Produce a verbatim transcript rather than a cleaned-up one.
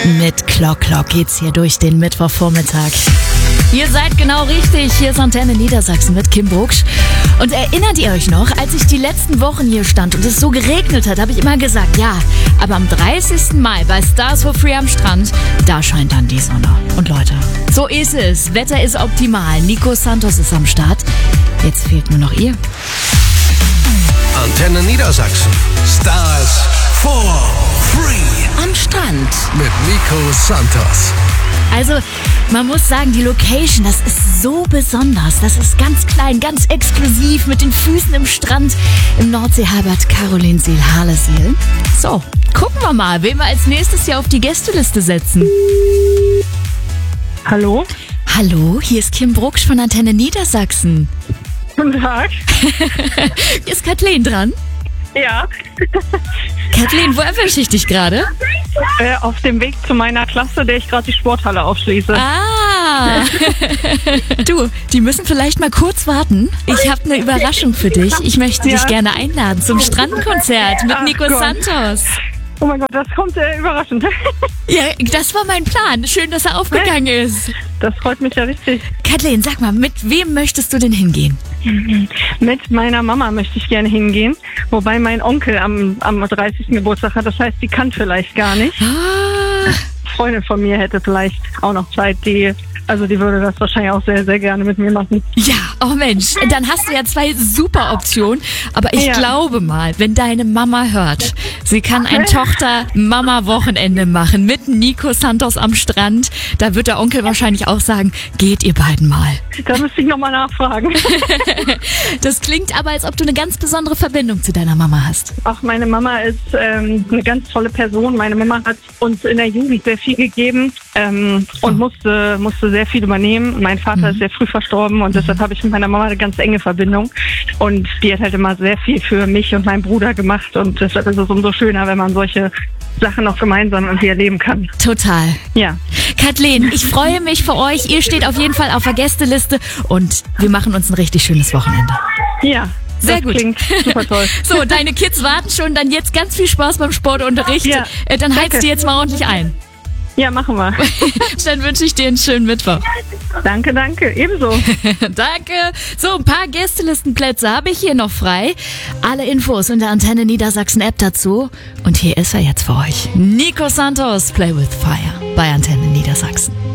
Mit Klock Klock geht's hier durch den Mittwochvormittag. Ihr seid genau richtig. Hier ist Antenne Niedersachsen mit Kim Brucksch. Und erinnert ihr euch noch, als ich die letzten Wochen hier stand und es so geregnet hat, habe ich immer gesagt, ja, aber am dreißigsten Mai bei Stars for Free am Strand, da scheint dann die Sonne. Und Leute, so ist es. Wetter ist optimal. Nico Santos ist am Start. Jetzt fehlt nur noch ihr. Antenne Niedersachsen. Stars for Free. Am Strand. Mit Nico Santos. Also, man muss sagen, die Location, das ist so besonders. Das ist ganz klein, ganz exklusiv, mit den Füßen im Strand im Nordseeherberg Carolinsiel-Harlesiel. So, gucken wir mal, wen wir als nächstes hier auf die Gästeliste setzen. Hallo? Hallo, hier ist Kim Brucksch von Antenne Niedersachsen. Guten Tag. Ist Kathleen dran? Ja. Kathleen, wo erwische ich dich gerade? Äh, auf dem Weg zu meiner Klasse, der ich gerade die Sporthalle aufschließe. Ah! Du, die müssen vielleicht mal kurz warten. Ich habe eine Überraschung für dich. Ich möchte Ja. dich gerne einladen zum Strandkonzert mit Ach Nico Gott. Santos. Oh mein Gott, das kommt äh, überraschend. Ja, das war mein Plan. Schön, dass er aufgegangen ist. Das freut mich ja richtig. Kathleen, sag mal, mit wem möchtest du denn hingehen? Mit meiner Mama möchte ich gerne hingehen, wobei mein Onkel am, am dreißigsten Geburtstag hat. Das heißt, die kann vielleicht gar nicht. Ah, Eine Freundin von mir hätte vielleicht auch noch Zeit, die... Also die würde das wahrscheinlich auch sehr, sehr gerne mit mir machen. ja, oh Mensch, dann hast du ja zwei super Optionen. Aber ich Ja. glaube mal, wenn deine Mama hört, sie kann ein Tochter-Mama-Wochenende machen mit Nico Santos am Strand, da wird der Onkel wahrscheinlich auch sagen, geht ihr beiden mal. Da müsste ich nochmal nachfragen. Das klingt aber, als ob du eine ganz besondere Verbindung zu deiner Mama hast. Ach, meine Mama ist ähm, eine ganz tolle Person. Meine Mama hat uns in der Jugend sehr viel gegeben ähm, und musste, musste sehr viel übernehmen. Mein Vater ist sehr früh verstorben und deshalb habe ich mit meiner Mama eine ganz enge Verbindung. Und die hat halt immer sehr viel für mich und meinen Bruder gemacht und deshalb ist es umso schöner, wenn man solche Sachen noch gemeinsam irgendwie erleben kann. Total. Ja. Kathleen, ich freue mich für euch. Ihr steht auf jeden Fall auf der Gästeliste und wir machen uns ein richtig schönes Wochenende. Ja. Sehr das gut. Klingt super toll. So, deine Kids warten schon. Dann jetzt ganz viel Spaß beim Sportunterricht. Ja, Äh, Dann heizt danke. die jetzt mal ordentlich ein. Ja, machen wir. Dann wünsche ich dir einen schönen Mittwoch. Danke, danke. Ebenso. Danke. So, ein paar Gästelistenplätze habe ich hier noch frei. Alle Infos in der Antenne Niedersachsen App dazu. Und hier ist er jetzt für euch. Nico Santos, Play with Fire bei Antenne Niedersachsen.